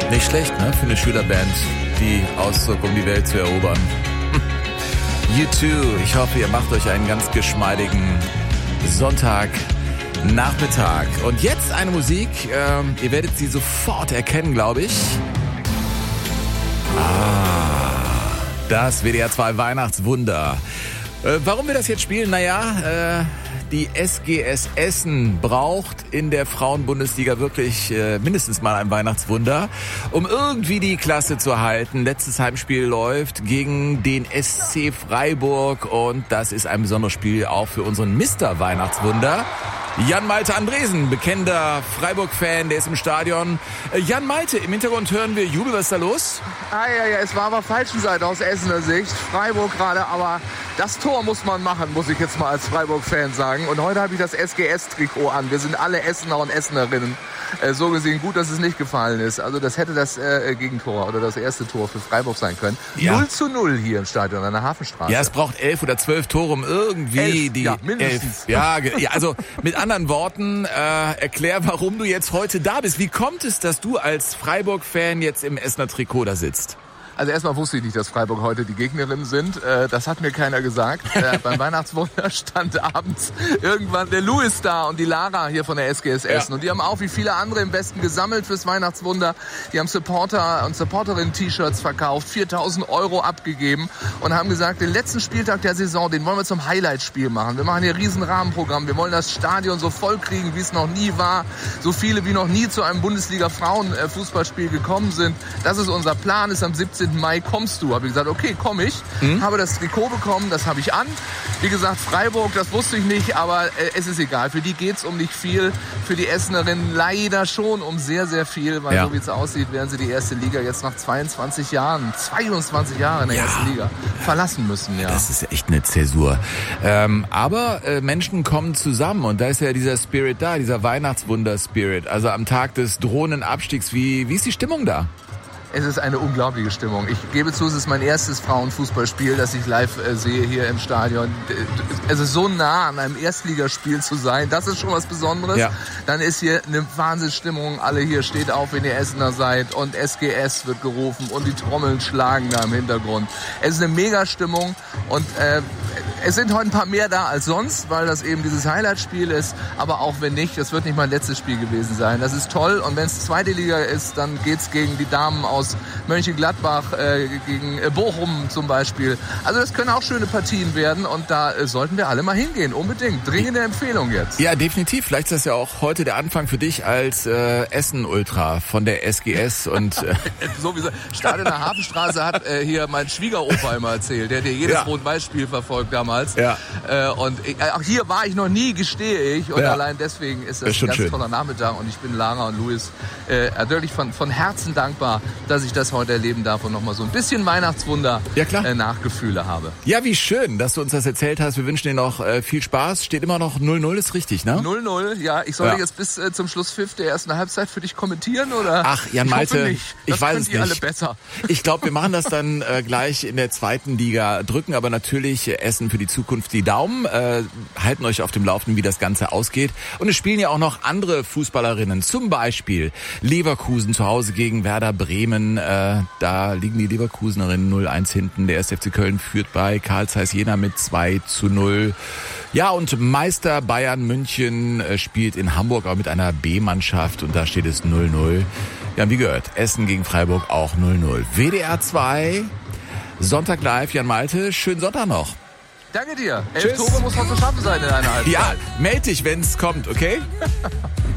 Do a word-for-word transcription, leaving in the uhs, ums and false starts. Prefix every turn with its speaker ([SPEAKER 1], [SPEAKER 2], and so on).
[SPEAKER 1] Nicht schlecht, ne? Für eine Schülerband, die auszog, um die Welt zu erobern. You too. Ich hoffe, ihr macht euch einen ganz geschmeidigen Sonntagnachmittag. Und jetzt eine Musik, ähm, ihr werdet sie sofort erkennen, glaube ich. Ah, das W D R zwei Weihnachtswunder. Äh, warum wir das jetzt spielen? Naja, äh, die S G S Essen braucht in der Frauenbundesliga wirklich äh, mindestens mal ein Weihnachtswunder, um irgendwie die Klasse zu halten. Letztes Heimspiel läuft gegen den S C Freiburg und das ist ein besonderes Spiel auch für unseren Mister Weihnachtswunder. Jan Malte Andresen, bekennender Freiburg-Fan, der ist im Stadion. Äh, Jan Malte, im Hintergrund hören wir Jubel, was ist da los?
[SPEAKER 2] Ah, ja, ja, es war aber falschen Seite aus Essener Sicht. Freiburg gerade, aber das Tor muss man machen, muss ich jetzt mal als Freiburg-Fan sagen. Und heute habe ich das S G S-Trikot an. Wir sind alle Essener und Essenerinnen. Äh, so gesehen gut, dass es nicht gefallen ist. Also das hätte das äh, Gegentor oder das erste Tor für Freiburg sein können. Ja. null zu null hier im Stadion an der Hafenstraße.
[SPEAKER 1] Ja, es braucht elf oder zwölf Tore, um irgendwie
[SPEAKER 2] elf,
[SPEAKER 1] die...
[SPEAKER 2] Ja, mindestens.
[SPEAKER 1] Elf. Ja, ja, also mit anderen Worten, äh, erklär, warum du jetzt heute da bist. Wie kommt es, dass du als Freiburg-Fan jetzt im Essener Trikot da sitzt?
[SPEAKER 2] Also erstmal wusste ich nicht, dass Freiburg heute die Gegnerinnen sind. Das hat mir keiner gesagt. Beim Weihnachtswunder stand abends irgendwann der Louis da und die Lara hier von der S G S Essen. Ja. Und die haben auch wie viele andere im Westen gesammelt fürs Weihnachtswunder. Die haben Supporter und Supporterinnen-T-Shirts verkauft, viertausend Euro abgegeben und haben gesagt, den letzten Spieltag der Saison, den wollen wir zum Highlight-Spiel machen. Wir machen hier ein riesen Rahmenprogramm. Wir wollen das Stadion so voll kriegen, wie es noch nie war. So viele wie noch nie zu einem Bundesliga-Frauen-Fußballspiel gekommen sind. Das ist unser Plan, ist am siebzehnten Mai kommst du. Habe ich gesagt, okay, komme ich. Mhm. Habe das Trikot bekommen, das habe ich an. Wie gesagt, Freiburg, das wusste ich nicht, aber äh, es ist egal. Für die geht's um nicht viel. Für die Essenerinnen leider schon um sehr, sehr viel, weil ja. so wie es aussieht, werden sie die erste Liga jetzt nach zweiundzwanzig Jahren, zweiundzwanzig Jahre in der ja. ersten Liga verlassen müssen. Ja.
[SPEAKER 1] Das ist echt eine Zäsur. Ähm, aber äh, Menschen kommen zusammen und da ist ja dieser Spirit da, dieser Weihnachtswunder-Spirit. Also am Tag des drohenden Abstiegs, wie, wie ist die Stimmung da?
[SPEAKER 2] Es ist eine unglaubliche Stimmung. Ich gebe zu, es ist mein erstes Frauenfußballspiel, das ich live äh, sehe hier im Stadion. Es ist so nah an einem Erstligaspiel zu sein, das ist schon was Besonderes. Ja. Dann ist hier eine Wahnsinnsstimmung. Alle hier steht auf, wenn ihr Essener seid und S G S wird gerufen und die Trommeln schlagen da im Hintergrund. Es ist eine Mega-Stimmung und äh, es sind heute ein paar mehr da als sonst, weil das eben dieses Highlight-Spiel ist. Aber auch wenn nicht, das wird nicht mein letztes Spiel gewesen sein. Das ist toll und wenn es zweite Liga ist, dann geht's gegen die Damen aus aus Mönchengladbach äh, gegen äh, Bochum zum Beispiel. Also das können auch schöne Partien werden und da äh, sollten wir alle mal hingehen, unbedingt. Dringende Empfehlung jetzt.
[SPEAKER 1] Ja, definitiv. Vielleicht ist das ja auch heute der Anfang für dich als äh, Essen-Ultra von der S G S. Und äh
[SPEAKER 2] sowieso. Stadion in der Hafenstraße hat äh, hier mein Schwiegeropa immer erzählt. Der hat hier jedes ja. Rot-Weiß-Spiel verfolgt damals. Ja. Äh, und ich, auch hier war ich noch nie, gestehe ich. Und ja. allein deswegen ist das, das ist ein ganz schön. Toller Nachmittag. Und ich bin Lara und Louis äh, wirklich von, von Herzen dankbar, dass ich das heute erleben darf und nochmal so ein bisschen Weihnachtswunder ja, klar. Äh, Nachgefühle habe.
[SPEAKER 1] Ja, wie schön, dass du uns das erzählt hast. Wir wünschen dir noch äh, viel Spaß. Steht immer noch null null, ist richtig, ne?
[SPEAKER 2] null null, ja. Ich soll ja. jetzt bis äh, zum Schlusspfiff der ersten Halbzeit für dich kommentieren, oder?
[SPEAKER 1] Ach, Jan Malte,
[SPEAKER 2] ich, nicht.
[SPEAKER 1] ich
[SPEAKER 2] das
[SPEAKER 1] weiß es nicht.
[SPEAKER 2] alle besser.
[SPEAKER 1] Ich glaube, wir machen das dann äh, gleich in der zweiten Liga, drücken aber natürlich äh, Essen für die Zukunft die Daumen, äh, halten euch auf dem Laufenden, wie das Ganze ausgeht. Und es spielen ja auch noch andere Fußballerinnen, zum Beispiel Leverkusen zu Hause gegen Werder Bremen. Äh, da liegen die Leverkusenerinnen null eins hinten. Der erste F C Köln führt bei Carl Zeiss Jena mit zwei zu null. Ja, und Meister Bayern München äh, spielt in Hamburg auch mit einer B-Mannschaft und da steht es null null. Ja, wie gehört, Essen gegen Freiburg auch null null. W D R zwei, Sonntag live, Jan Malte, schönen Sonntag noch.
[SPEAKER 2] Danke dir. Elf Tore muss noch zu schaffen sein in einer Halbzeit.
[SPEAKER 1] Ja, meld dich, wenn es kommt, okay?